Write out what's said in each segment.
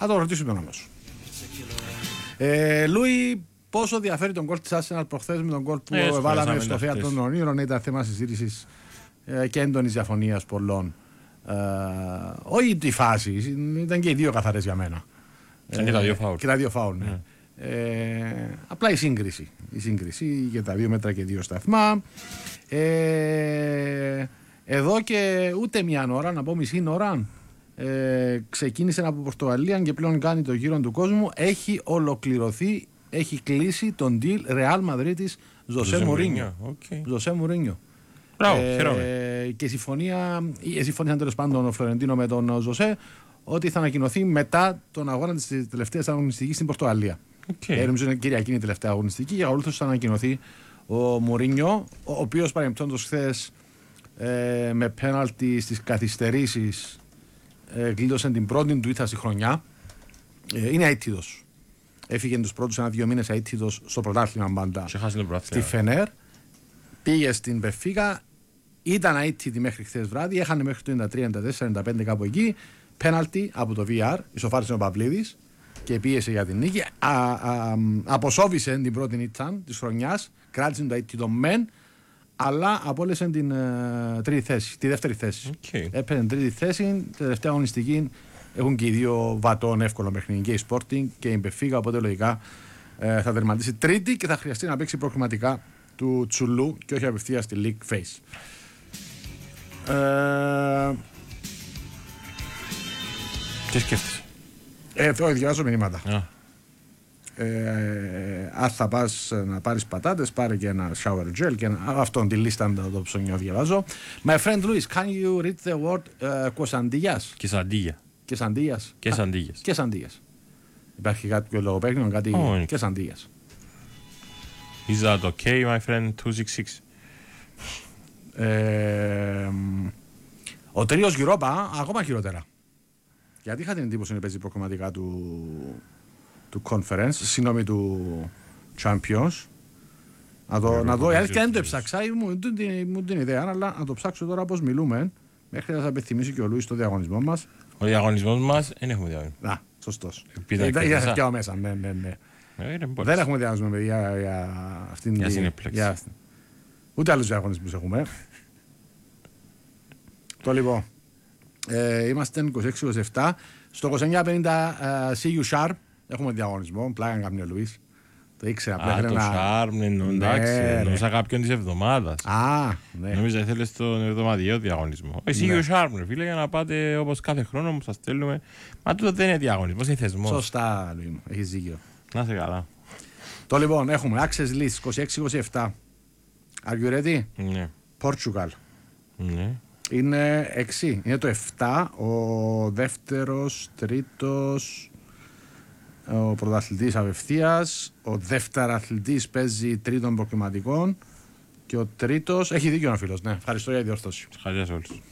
Θα το ρωτήσουμε τον αμέσως. Λούι, πόσο διαφέρει τον γκολ της Arsenal προχθές με τον γκολ που βάλαμε στο θέατρο των Ονείρων? Ήταν θέμα συζήτησης και έντονης διαφωνίας πολλών. Όχι η φάση, ήταν και οι δύο καθαρές για μένα. Και τα δύο φάουλ. Ναι. Απλά η σύγκριση για τα 2 μέτρα και 2 σταθμά. Εδώ και ούτε μια ώρα, να πω μισή ώρα, ξεκίνησε από Πορτογαλία και πλέον κάνει το γύρο του κόσμου. Έχει ολοκληρωθεί, έχει κλείσει τον deal Real Μαδρίτης Ζωσέ Μουρίνιο. Και συμφωνήσαν τέλος πάντων ο Φλωρεντίνο με τον Ζωσέ ότι θα ανακοινωθεί μετά τον αγώνα της τελευταίας αγωνιστικής στην Πορτογαλία. Νομίζω είναι Κυριακή η τελευταία αγωνιστική και ακολούθως θα ανακοινωθεί ο Μουρίνιο, ο οποίος παρεμπιπτόντως χθες με πέναλτι στις καθυστερήσεις κλείδωσε την πρώτη του ήττα στη χρονιά. Είναι αίτητος. Έφυγε τους πρώτους 1-2 μήνες αίτητος στο πρωτάθλημα μπάντα στη Φενέρ. Πήγε στην Μπενφίκα, ήταν αίτητη μέχρι χθες βράδυ, έχανε μέχρι το 93-94-95 κάπου εκεί. Πέναλτι από το VR, ισοφάρισε ο Παυλίδης και πίεσε για την νίκη. Αποσόβησε την πρώτη ήττα της χρονιάς, κράτησε το αίτητο μεν, αλλά απόλυσε την τρίτη θέση, τη δεύτερη θέση. Έπαιρνε την τρίτη θέση, τη τελευταία αγωνιστική έχουν και οι δύο βατών εύκολο παιχνίδι, και η Sporting και η Μπενφίκα, οπότε λογικά θα τερματίσει τρίτη και θα χρειαστεί να παίξει προκριματικά του Τσουλού και όχι απευθείας στη League Phase. Τι σκέφτεσαι? Τώρα διαβάζω μηνύματα. Αν θα πας να πάρεις πατάτες, πάρε και ένα shower gel και αυτόν τη λίστα το ψωνιό διαβάζω. My friend Luis, can you read the word κοσαντίγιας? Κεσαντίγιας. Υπάρχει κάποιο λογοπαίγνιο, κάτι κεσαντίγιας. Is that okay, my friend 266? Ο τρίτος Europa ακόμα χειρότερα. Γιατί είχα την εντύπωση ότι παίζει προκομματικά του Conference, συγγνώμη του Champions. Να δω, η αλήθεια δεν το ψάξα, μου την ιδέα, αλλά να το ψάξω τώρα πώς μιλούμε, μέχρι να σας απευθυμίσει και ο Λούις στο διαγωνισμό μας. Ο διαγωνισμός μας δεν έχουμε διαγωνισμό. Α, σωστός. Για θα πιάω μέσα, ναι. Δεν έχουμε διαγωνισμό, παιδιά, για αυτήν την συνέπλεξη. Ούτε άλλους διαγωνισμούς έχουμε. Το λοιπόν, είμαστε 26-27. Στο 29-50 See You Sharp έχουμε διαγωνισμό. Πλάκα κάνει ο Λουίς. Το ήξερα. Το Sharp, εντάξει. Εννοούσα κάποιον της εβδομάδας. Ναι. Νομίζω ότι θέλεις τον εβδομαδιαίο διαγωνισμό. See You Sharp, φίλε, για να πάτε όπως κάθε χρόνο που σας στέλνουμε. Μα τούτο δεν είναι διαγωνισμός, είναι θεσμός. Σωστά, Λουί μου. Έχεις δίκιο. Να είσαι καλά. Το λοιπόν, έχουμε Access List 26-27. Are you ready? Ναι. Portugal. Ναι. Είναι 6. Είναι το 7. Ο δεύτερος, τρίτος, ο πρωταθλητής απευθείας. Ο δεύτεραθλητής παίζει τρίτον προκριματικών. Και ο τρίτος. Έχει δίκιο ο φίλος. Ναι, ευχαριστώ για τη διόρθωση. Ευχαριστώ σε όλους.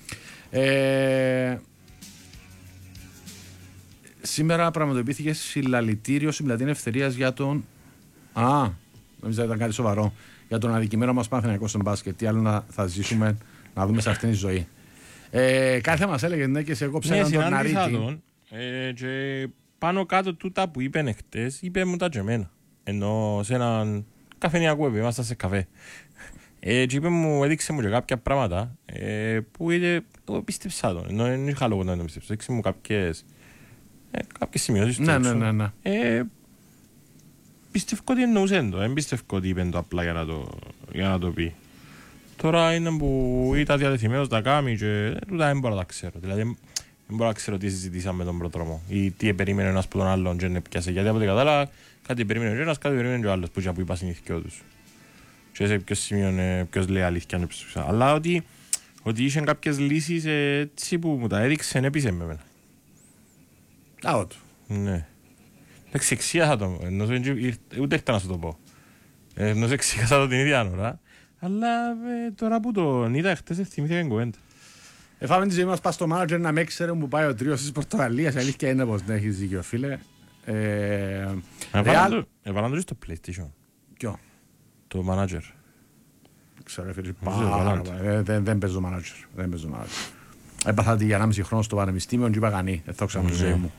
Σήμερα πραγματοποιήθηκε συλλαλητήριο στην Πλατεία Ελευθερίας για τον. Νομίζω ήταν κάτι σοβαρό. Για τον αδικημένο μας Παναθηναϊκό στον μπάσκετ. Τι άλλο θα ζήσουμε να δούμε σε αυτήν τη ζωή. Κάθε μας έλεγε ναι, και σε εγώ ψάχνω τον Ναρίτη. Και πάνω κάτω τούτα που είπε χτες, είπε μου τα και εμένα. Ενώ σε έναν καφενιακό επί, ήμασταν σε καφέ. Και είπε μου, έδειξε μου και κάποια πράγματα που εγώ πίστεψα τον. Ενώ δεν είχα λόγο να το πιστέψω. Έδειξε μου κάποιες σημειώσεις του. Ναι. Πιστεύω ότι εννοούσε το. Δεν πιστεύω ότι είπε το απλά για να το πει. Τώρα είναι που ήταν διατεθειμένος να κάνει και τούτα δεν μπορώ να τα ξέρω. Δηλαδή δεν μπορώ να ξέρω τι συζητήσαμε με τον προδρόμο ή τι περίμενε ένας από τον άλλον και δεν πιάσε. Γιατί από την κατάλαβα κάτι περίμενε ο ένας, κάτι περίμενε και ο άλλος που είπα συνήθικιο τους. Και σε ποιος σημείο ποιος λέει αλήθεια αν έψησα. Αλλά ότι είχαν κάποιες λύσεις έτσι που μου τα έδειξε έπεισε με εμένα. Out. Ναι. Εντάξει, εξήγασα το, ούτε έχετε να σου το πω. Ενώ σε εξήγασα το την ίδια ώρα. Αλλά τώρα που τον είδα χτες θυμήθηκα την κουβέντα. Φάμε τη ζωή μας πας στο manager να με ξέρουν που πάει ο τριος της Πορτογαλίας. Αλήθεια είναι πως δεν έχεις δίκιο, φίλε. Έβαλαν το στο PlayStation. Ποιο? Το manager. Ξέρω φίλε, δεν παίζω manager. Έπαθα για 1,5 χρόνο στο πανεπιστήμιο και είπα κανεί. Δεν θα ξέρω τη ζωή μου.